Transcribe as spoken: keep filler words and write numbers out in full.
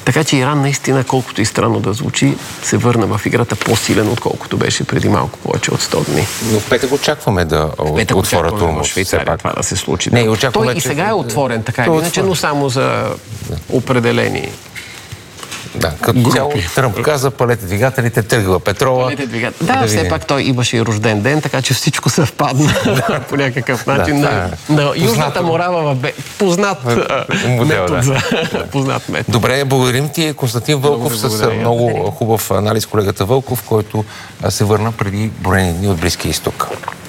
Така че Иран наистина, колкото и странно да звучи, се върна в играта по-силен, отколкото беше преди малко повече от сто дни. Но в петък очакваме да отворя Тормоз. В Швейцария това да се случи. Не, да. очакваме, Той и сега е отворен, така или иначе, но само за определени. Да, като цяло Тръмп каза, палете двигателите, тръгва петрола. Палете двигатели. Да, да, все пак той имаше и рожден ден, така че всичко съвпадна по някакъв начин. Да, на, на Южната Морава в Бе... Познат модел, метод да. за... познат метод. Добре, благодарим ти, Константин Вълков, с много хубав анализ, колегата Вълков, който се върна преди броени дни от Близкия изток.